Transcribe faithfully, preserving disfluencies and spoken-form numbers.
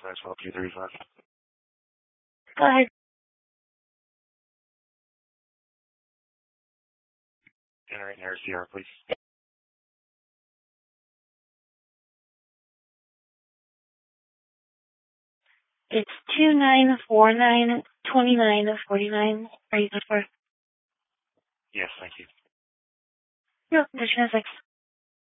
nine twelve two thirty-five. Go ahead. Generate an R C R, please. It's two nine four nine twenty nine forty nine. Are you good for? Yes, thank you. No, condition is X.